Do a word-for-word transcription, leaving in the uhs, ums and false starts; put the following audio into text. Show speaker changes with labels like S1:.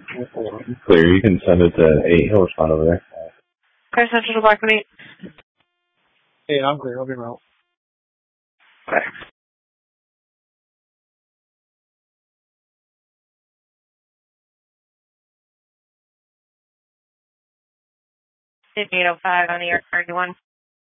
S1: Clear. You can send it to eight. He'll respond over there.
S2: Okay, Central to Black and eight.
S3: Hey, I'm clear. I'll be around.
S2: Okay. eight oh five on the air thirty-one.